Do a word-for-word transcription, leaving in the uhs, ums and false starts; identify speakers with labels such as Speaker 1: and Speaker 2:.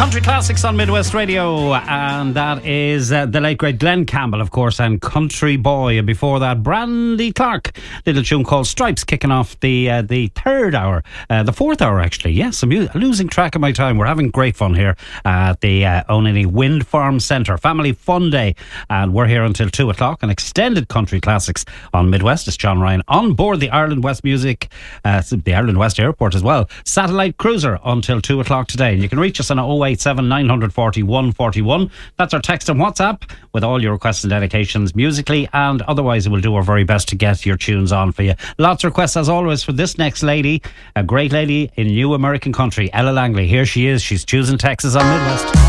Speaker 1: Country Classics on Midwest Radio, and that is uh, the late great Glenn Campbell, of course, and Country Boy. And before that, Brandy Clark, little tune called Stripes, kicking off the uh, the third hour, uh, the fourth hour actually. Yes, I'm u- losing track of my time. We're having great fun here at the uh, Onany Wind Farm Centre, Family Fun Day, and we're here until two o'clock. An extended Country Classics on Midwest. It's John Ryan on board the Ireland West Music, uh, the Ireland West Airport as well. Satellite cruiser until two o'clock today, and you can reach us on oh eight seven nine four oh one four one. That's our text and WhatsApp with all your requests and dedications, musically and otherwise. We'll do our very best to get your tunes on for you. Lots of requests as always for this next lady, a great lady in new American country, Ella Langley. Here she is. She's choosing Texas on Midwest.